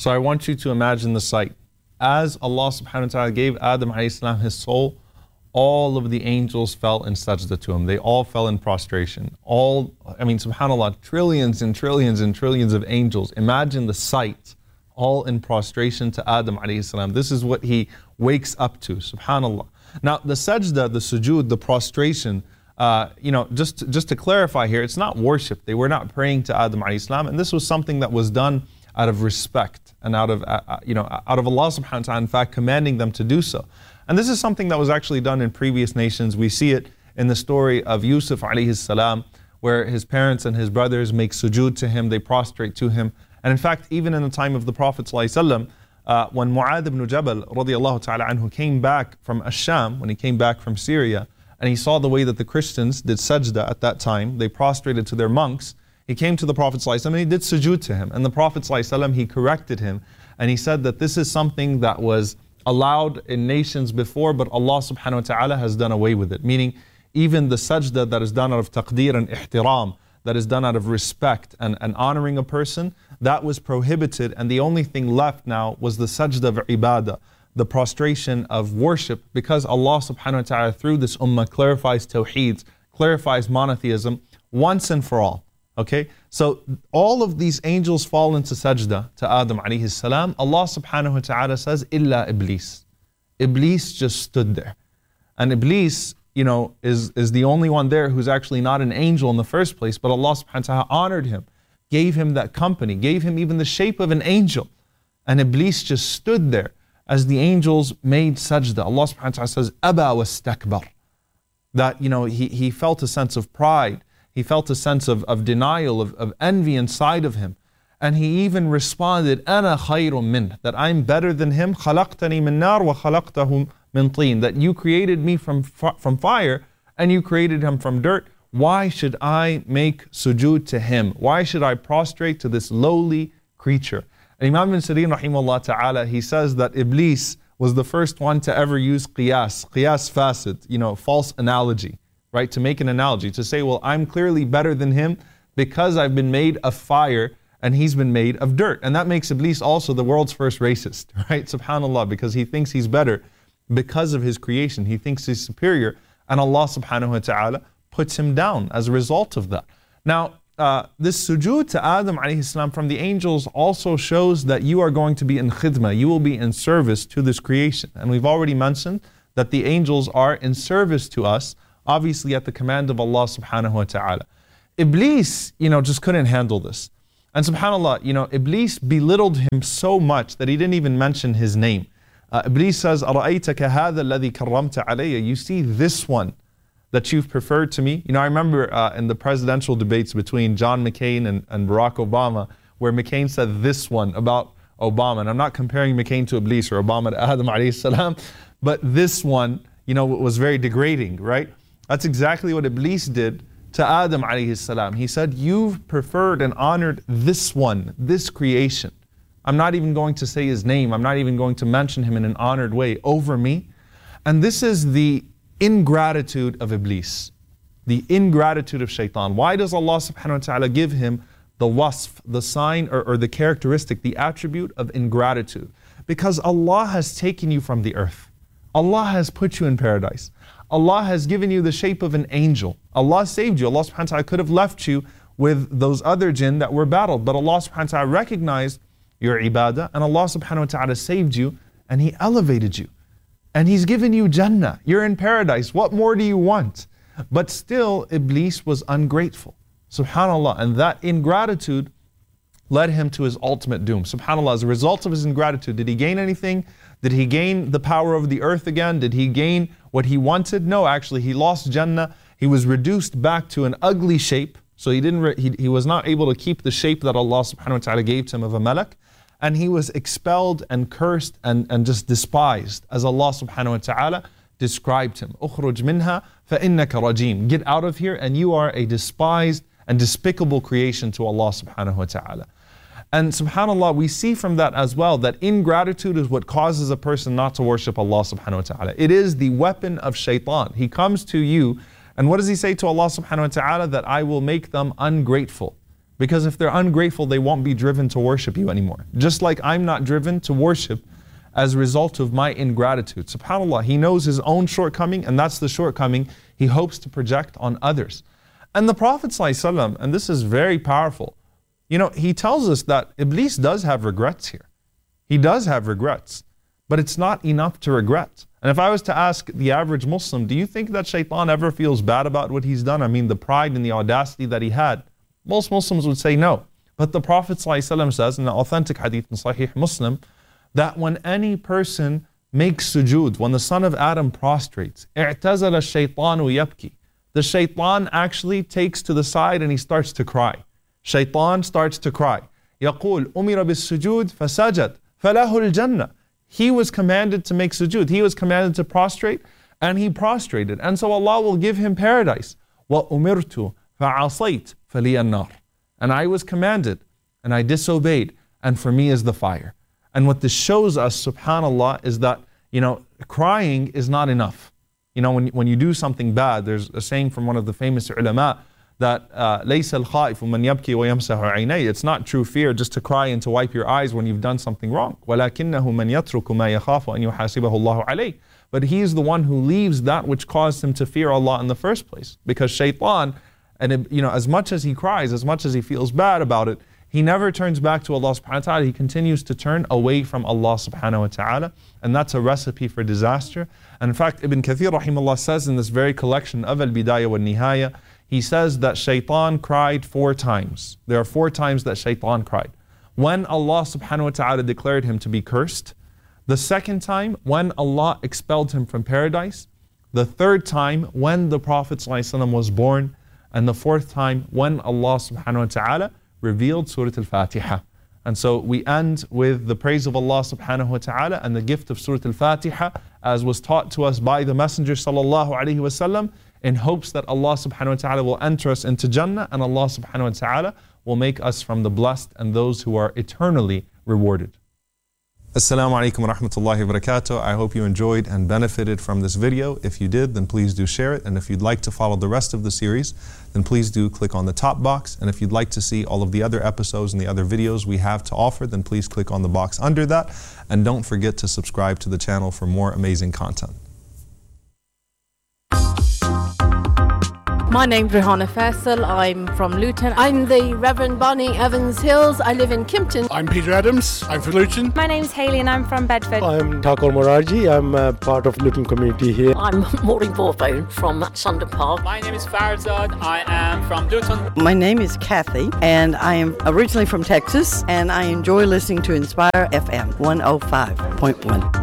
So I want you to imagine the sight. As Allah subhanahu wa ta'ala gave Adam alayhi salam his soul, all of the angels fell in sajda to him. They all fell in prostration. Subhanallah, trillions and trillions and trillions of angels. Imagine the sight, all in prostration to Adam alayhi salam. This is what he wakes up to, subhanallah. Now, the sajda, the sujood, the prostration, just to clarify here, it's not worship. They were not praying to Adam alayhi salam, and this was something that was done out of respect and out of Allah subhanahu wa ta'ala, in fact, commanding them to do so. And this is something that was actually done in previous nations. We see it in the story of Yusuf alayhi salam, where his parents and his brothers make sujood to him, they prostrate to him. And in fact, even in the time of the Prophet ﷺ, when Mu'adh ibn Jabal radiallahu ta'ala anhu came back from Ash-Sham, when he came back from Syria, and he saw the way that the Christians did sajda at that time, they prostrated to their monks, he came to the Prophet ﷺ and he did sujood to him. And the Prophet ﷺ, he corrected him, and he said that this is something that was allowed in nations before, but Allah subhanahu wa ta'ala has done away with it. Meaning, even the sajda that is done out of taqdeer and ihtiram, that is done out of respect and honoring a person, that was prohibited, and the only thing left now was the sajda of ibadah, the prostration of worship, because Allah subhanahu wa ta'ala through this ummah clarifies tawheed, clarifies monotheism once and for all. Okay, so all of these angels fall into sajda to Adam alayhi salam. Allah subhanahu wa ta'ala says, illa Iblis. Iblis just stood there. And Iblis, is the only one there who's actually not an angel in the first place, but Allah subhanahu wa ta'ala honored him, gave him that company, gave him even the shape of an angel. And Iblis just stood there as the angels made sajda. Allah subhanahu wa ta'ala says, aba wastakbar. That, he felt a sense of pride. He felt a sense of denial, of envy inside of him. And he even responded, أَنَا خَيْرٌ مِّنْهُ, that I'm better than him. خَلَقْتَنِي مِن نَارٍ وَخَلَقْتَهُ مِن طِينٍ, that you created me from fire and you created him from dirt. Why should I make sujood to him? Why should I prostrate to this lowly creature? And Imam ibn Sirin rahimahullah ta'ala, he says that Iblis was the first one to ever use qiyas fasid, false analogy. Right, to make an analogy, to say, well, I'm clearly better than him because I've been made of fire and he's been made of dirt. And that makes Iblis also the world's first racist, right? Subhanallah, because he thinks he's better because of his creation. He thinks he's superior, and Allah subhanahu wa ta'ala puts him down as a result of that. Now, this sujood to Adam alayhi salam from the angels also shows that you are going to be in khidmah, you will be in service to this creation. And we've already mentioned that the angels are in service to us, obviously at the command of Allah subhanahu wa ta'ala. Iblis, just couldn't handle this. And subhanallah, Iblis belittled him so much that he didn't even mention his name. Iblis says, أَرَأَيْتَكَ هَذَا الَّذِي كَرَّمْتَ عَلَيَّ, you see this one that you've preferred to me? I remember in the presidential debates between John McCain and Barack Obama, where McCain said this one about Obama. And I'm not comparing McCain to Iblis or Obama to Adam alayhi salam, but this one, was very degrading, right? That's exactly what Iblis did to Adam alayhi salam. He said, you've preferred and honored this one, this creation. I'm not even going to say his name. I'm not even going to mention him in an honored way over me. And this is the ingratitude of Iblis, the ingratitude of shaitan. Why does Allah subhanahu wa ta'ala give him the wasf, the sign or the characteristic, the attribute of ingratitude? Because Allah has taken you from the earth. Allah has put you in paradise. Allah has given you the shape of an angel. Allah saved you. Allah subhanahu wa ta'ala could have left you with those other jinn that were battled, but Allah subhanahu wa ta'ala recognized your ibadah, and Allah subhanahu wa ta'ala saved you, and He elevated you. And He's given you Jannah. You're in paradise. What more do you want? But still, Iblis was ungrateful. Subhanallah. And that ingratitude led him to his ultimate doom. Subhanallah. As a result of his ingratitude, did he gain anything? Did he gain the power of the earth again? Did he gain what he wanted? No, actually, he lost Jannah. He was reduced back to an ugly shape. So he was not able to keep the shape that Allah subhanahu wa ta'ala gave to him of a malak. And he was expelled and cursed and just despised, as Allah subhanahu wa ta'ala described him. "Ukhruj minha فَإِنَّكَ رَجِيمٌ." Get out of here, and you are a despised and despicable creation to Allah subhanahu wa ta'ala. And subhanallah, we see from that as well that ingratitude is what causes a person not to worship Allah subhanahu wa ta'ala. It is the weapon of shaitan. He comes to you, and what does he say to Allah subhanahu wa ta'ala? That I will make them ungrateful. Because if they're ungrateful, they won't be driven to worship you anymore. Just like I'm not driven to worship as a result of my ingratitude. SubhanAllah, he knows his own shortcoming, and that's the shortcoming he hopes to project on others. And the Prophet ﷺ, and this is very powerful, he tells us that Iblis does have regrets here. He does have regrets, but it's not enough to regret. And if I was to ask the average Muslim, do you think that Shaitan ever feels bad about what he's done? I mean, the pride and the audacity that he had. Most Muslims would say no. But the Prophet ﷺ says in the authentic hadith in Sahih Muslim, that when any person makes sujood, when the son of Adam prostrates, اعتزل الشيطان يبكي. The shaitan actually takes to the side and he starts to cry. Shaitan starts to cry. يقول أمر بالسجود فسجد فله الجنة. He was commanded to make sujood. He was commanded to prostrate, and he prostrated. And so Allah will give him paradise. وَأُمِرْتُ فَعَصَيْتُ فَلِيَ النَّارِ. And I was commanded, and I disobeyed, and for me is the fire. And what this shows us, subhanAllah, is that, crying is not enough. When you do something bad, there's a saying from one of the famous ulama that لَيْسَ الْخَائِفُ مَنْ يَبْكِي وَيَمْسَحُ عَيْنَيْهِ. It's not true fear just to cry and to wipe your eyes when you've done something wrong. وَلَكِنَّهُ مَنْ يَتْرُكُ مَا يَخَافُ أَنْ يُحَاسِبَهُ اللَّهُ عَلَيْهِ. But he is the one who leaves that which caused him to fear Allah in the first place. Because shaitan, and as much as he cries, as much as he feels bad about it, he never turns back to Allah subhanahu wa ta'ala. He continues to turn away from Allah subhanahu wa ta'ala. And that's a recipe for disaster. And in fact, Ibn Kathir rahimahullah says in this very collection of Al-Bidayah wa Nihaya, he says that shaitan cried 4 times. There are 4 times that shaitan cried. When Allah subhanahu wa ta'ala declared him to be cursed. The second time, when Allah expelled him from paradise. The third time, when the Prophet ﷺ was born. And the 4th time, when Allah subhanahu wa ta'ala revealed Surah Al-Fatiha. And so we end with the praise of Allah subhanahu wa ta'ala and the gift of Surah Al-Fatiha as was taught to us by the Messenger sallallahu alaihi wasallam, in hopes that Allah subhanahu wa ta'ala will enter us into Jannah, and Allah subhanahu wa ta'ala will make us from the blessed and those who are eternally rewarded. Assalamu alaikum wa rahmatullahi wa barakatuh. I hope you enjoyed and benefited from this video. If you did, then please do share it. And if you'd like to follow the rest of the series, then please do click on the top box. And if you'd like to see all of the other episodes and the other videos we have to offer, then please click on the box under that. And don't forget to subscribe to the channel for more amazing content. My name's Rihanna Faisal. I'm from Luton. I'm the Reverend Bonnie Evans Hills. I live in Kimpton. I'm Peter Adams. I'm from Luton. My name's Hayley and I'm from Bedford. I'm Thakor Morarji. I'm part of Luton community here. I'm Maureen Borthbone from Sundon Park. My name is Farzad. I am from Luton. My name is Kathy and I am originally from Texas, and I enjoy listening to Inspire FM 105.1.